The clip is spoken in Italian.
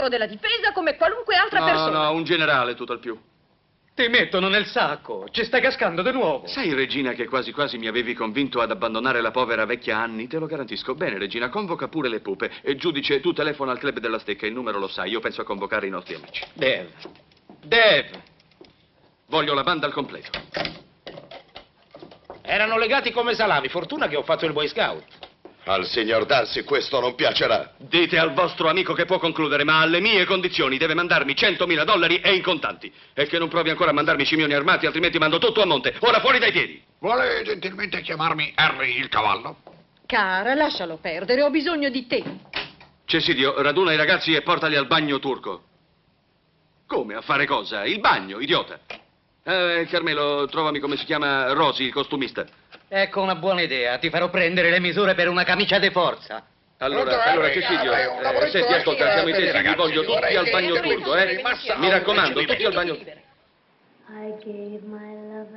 ministro della difesa come qualunque altra persona. No, un generale tutto al più. Ti mettono nel sacco, ci stai cascando di nuovo. Sai, Regina, che quasi quasi mi avevi convinto ad abbandonare la povera vecchia Anni? Te lo garantisco. Bene, Regina, convoca pure le pupe. E giudice, tu telefona al club della stecca, il numero lo sai. Io penso a convocare i nostri amici. Dave. Voglio la banda al completo. Erano legati come salami, fortuna che ho fatto il Boy Scout. Al signor Darcy questo non piacerà. Dite al vostro amico che può concludere, ma alle mie condizioni deve mandarmi $100.000 e in contanti. E che non provi ancora a mandarmi scimmioni armati, altrimenti mando tutto a monte. Ora fuori dai piedi. Vuole gentilmente chiamarmi Harry il cavallo? Cara, lascialo perdere, ho bisogno di te. Cesidio, raduna i ragazzi e portali al bagno turco. Come, a fare cosa? Il bagno, idiota. Carmelo, trovami come si chiama Rosy, il costumista. Ecco una buona idea, ti farò prendere le misure per una camicia di forza. Allora, Cesidio, senti, ascolta, siamo in tesi, vi voglio tutti al bagno turco, Mi raccomando, tutti al bagno turco. I gave my love